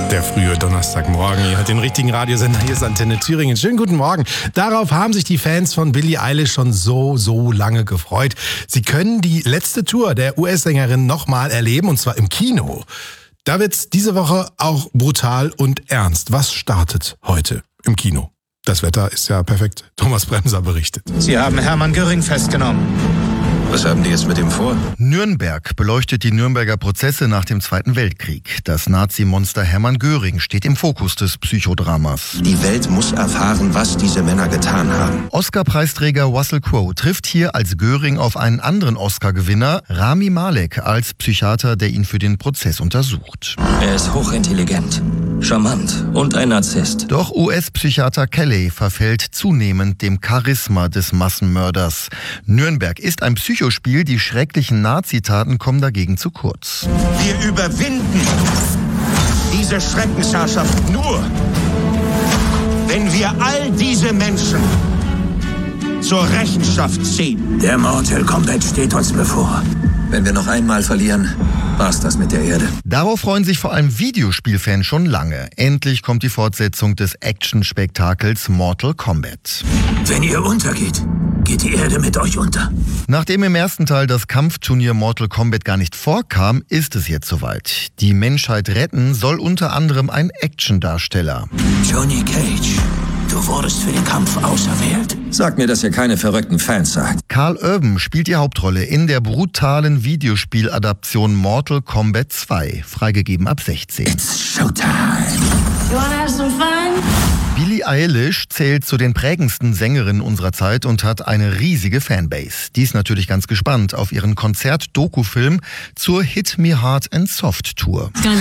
Der frühe Donnerstagmorgen. Ihr hört den richtigen Radiosender. Hier ist Antenne Thüringen. Schönen guten Morgen. Darauf haben sich die Fans von Billie Eilish schon so lange gefreut. Sie können die letzte Tour der US-Sängerin nochmal erleben, und zwar im Kino. Da wird's diese Woche auch brutal und ernst. Was startet heute im Kino? Das Wetter ist ja perfekt. Thomas Bremser berichtet. Sie haben Hermann Göring festgenommen. Was haben die jetzt mit ihm vor? Nürnberg beleuchtet die Nürnberger Prozesse nach dem Zweiten Weltkrieg. Das Nazi-Monster Hermann Göring steht im Fokus des Psychodramas. Die Welt muss erfahren, was diese Männer getan haben. Oscar-Preisträger Russell Crowe trifft hier als Göring auf einen anderen Oscar-Gewinner, Rami Malek, als Psychiater, der ihn für den Prozess untersucht. Er ist hochintelligent, charmant und ein Narzisst. Doch US-Psychiater Kelly verfällt zunehmend dem Charisma des Massenmörders. Nürnberg ist ein Psychospiel, die schrecklichen Nazitaten kommen dagegen zu kurz. Wir überwinden diese Schreckensherrschaft nur, wenn wir all diese Menschen zur Rechenschaft ziehen. Der Mortal Kombat steht uns bevor. Wenn wir noch einmal verlieren, war's das mit der Erde. Darauf freuen sich vor allem Videospielfans schon lange. Endlich kommt die Fortsetzung des Action-Spektakels Mortal Kombat. Wenn ihr untergeht, geht die Erde mit euch unter. Nachdem im ersten Teil das Kampfturnier Mortal Kombat gar nicht vorkam, ist es jetzt soweit. Die Menschheit retten soll unter anderem ein Actiondarsteller. Johnny Cage, du wurdest für den Kampf auserwählt. Sag mir, dass ihr keine verrückten Fans seid. Karl Urban spielt die Hauptrolle in der brutalen Videospieladaption Mortal Kombat 2, freigegeben ab 16. It's Showtime. You wanna have some fun? Billie Eilish zählt zu den prägendsten Sängerinnen unserer Zeit und hat eine riesige Fanbase. Die ist natürlich ganz gespannt auf ihren Konzert-Doku-Film zur Hit Me Hard and Soft Tour.